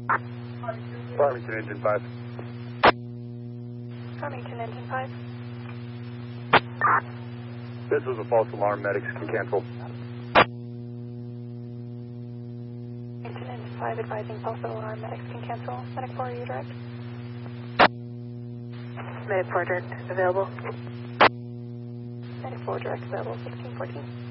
Farmington Engine 5. Farmington Engine 5. This was a false alarm. Medics can cancel. Farmington Engine 5 advising false alarm. Medics can cancel. Medic 4, are you direct? Medic 4 direct available. Medic 4 direct available, 1614.